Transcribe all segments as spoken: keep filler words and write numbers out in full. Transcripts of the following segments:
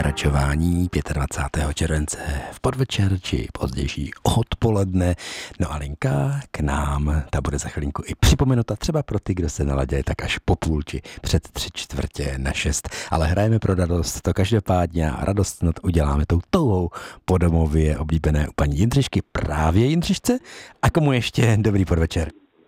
pokračování dvacátého pátého července v podvečer či pozdější odpoledne. No a linka k nám, ta bude za chvilinku i připomenuta třeba pro ty, kdo se naladili tak až po půl či před tři čtvrtě na šest. Ale hrajeme pro radost, to každopádně a radost snad uděláme tou touhou po domově oblíbené u paní Jindřišky, právě Jindřišce. A komu ještě dobrý podvečer?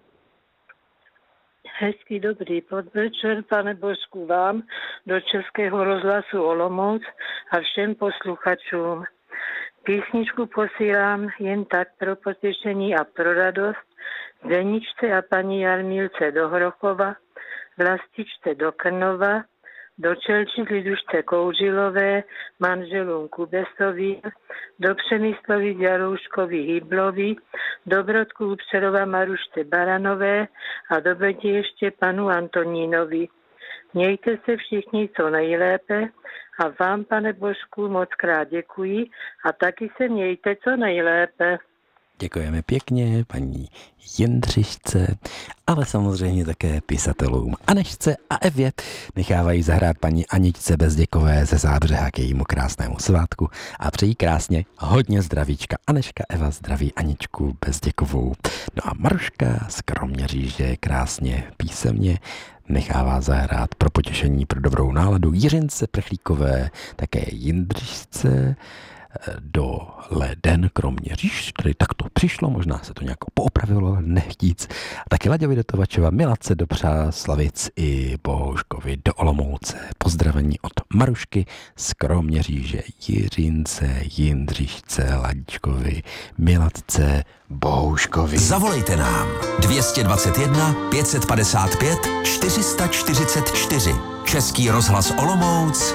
Hezký dobrý podvečer, pane Božku, vám do Českého rozhlasu Olomouc a všem posluchačům. Písničku posílám jen tak pro potěšení a pro radost Zeničce a paní Jarmílce do Hrochova, Vlastičce do Krnova, do Čelči Lidušce Kouřilové, manželům Kubesovým, do Přemyslovi Jarouškovi Hyblovi, do Brodku Přerova Marušce Baranové a do Betě ještě panu Antonínovi. Mějte se všichni co nejlépe a vám, pane Božku, moc krát děkuji a taky se mějte co nejlépe. Děkujeme pěkně paní Jindřišce, ale samozřejmě také pisatelům Anešce a Evě. Nechávají zahrát paní Aničce Bezděkové ze Zábřeha k jejímu krásnému svátku a přejí krásně hodně zdravíčka. Aneška Eva zdraví Aničku Bezděkovou. No a Maruška z Kroměříže krásně písemně nechává zahrát pro potěšení, pro dobrou náladu Jiřince Prechlíkové, také Jindřišce do Leden Kroměříž, tady tak to přišlo, možná se to nějak poopravilo, nechtíc. Taky Laďovi do Tovačova, Miladce do Přáslavic i Bohuškovi do Olomouce. Pozdravení od Marušky z Kroměříže, Jiřince, Jindřišce, Laďčkovi, Miladce, Bohuškovi. Zavolejte nám dvě stě dvacet jedna pět set padesát pět čtyři sta čtyřicet čtyři. Český rozhlas Olomouc